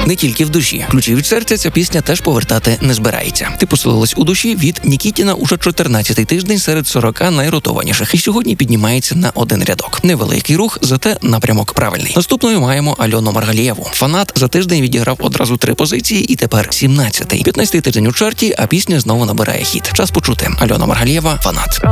не тільки в душі. Ключі від серця ця пісня теж повертати не збирається. Ти поселилась у душі від Нікітіна уже 14-й тиждень серед 40 найротованіших. І сьогодні піднімається на один рядок. Невеликий рух, зате напрямок правильний. Наступною маємо Альону Маргалієву. Фанат за тиждень відіграв одразу 3 позиції і тепер 17-й. 15-й тиждень у чарті, а пісня знову набирає хіт. Час почути. Альона Маргалієва, Фанат.